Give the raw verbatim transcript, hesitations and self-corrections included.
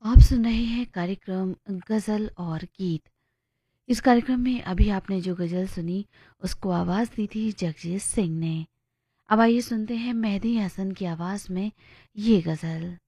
आप सुन रहे हैं कार्यक्रम गज़ल और गीत। इस कार्यक्रम में अभी आपने जो गज़ल सुनी उसको आवाज़ दी थी जगजीत सिंह ने। अब आइए सुनते हैं मेहदी हसन की आवाज़ में ये गज़ल।